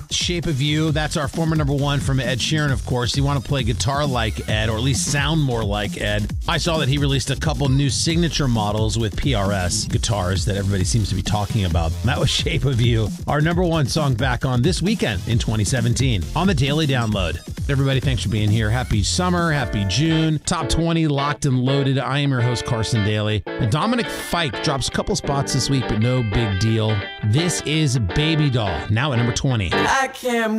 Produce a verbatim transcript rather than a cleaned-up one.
Shape of You. That's our former number one from Ed Sheeran, of course. You want to play guitar like Ed, or at least sound more like Ed. I saw that he released a couple new signature models with P R S guitars that everybody seems to be talking about. That was Shape of You, our number one song back on This Weekend in twenty seventeen on the Daily Download. Everybody, thanks for being here. Happy summer, happy June. Top twenty locked and loaded. I am your host, Carson Daly. And Dominic Fike drops a couple spots this week, but no big deal. This is Baby Doll, now at number twenty. I can't